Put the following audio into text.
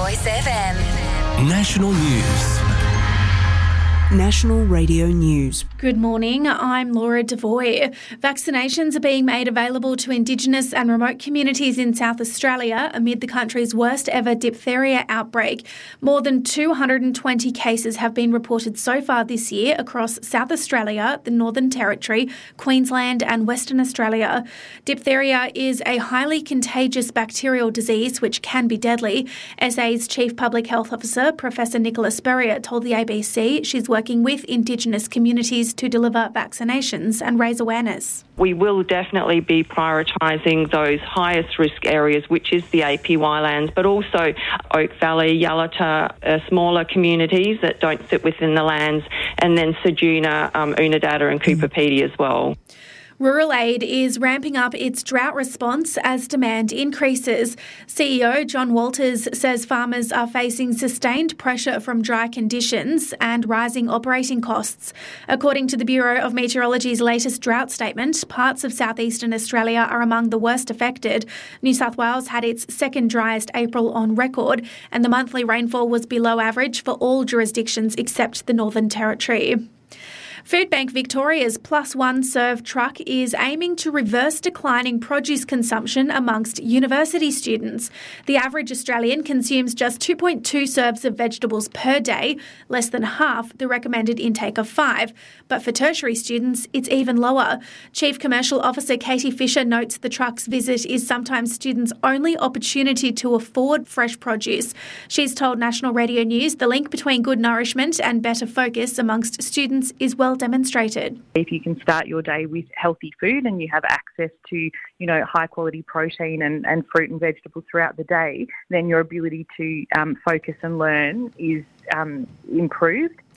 Voice FM. National News. National Radio News. Good morning, I'm Laura Devoy. Vaccinations are being made available to Indigenous and remote communities in South Australia amid the country's worst ever diphtheria outbreak. More than 220 cases have been reported so far this year across South Australia, the Northern Territory, Queensland and Western Australia. Diphtheria is a highly contagious bacterial disease which can be deadly. SA's Chief Public Health Officer, Professor Nicola Spurrier, told the ABC she's working with Indigenous communities to deliver vaccinations and raise awareness. We will definitely be prioritising those highest risk areas, which is the APY lands, but also Oak Valley, Yalata, smaller communities that don't sit within the lands, and then Ceduna, Unadada and Cooper Pedy as well. Rural Aid is ramping up its drought response as demand increases. CEO John Walters says farmers are facing sustained pressure from dry conditions and rising operating costs. According to the Bureau of Meteorology's latest drought statement, parts of southeastern Australia are among the worst affected. New South Wales had its second driest April on record, and the monthly rainfall was below average for all jurisdictions except the Northern Territory. Foodbank Victoria's Plus One Serve truck is aiming to reverse declining produce consumption amongst university students. The average Australian consumes just 2.2 serves of vegetables per day, less than half the recommended intake of 5. But for tertiary students, it's even lower. Chief Commercial Officer Katie Fisher notes the truck's visit is sometimes students' only opportunity to afford fresh produce. She's told National Radio News the link between good nourishment and better focus amongst students is well demonstrated. If you can start your day with healthy food and you have access to, high quality protein and fruit and vegetables throughout the day, then your ability to focus and learn is improved.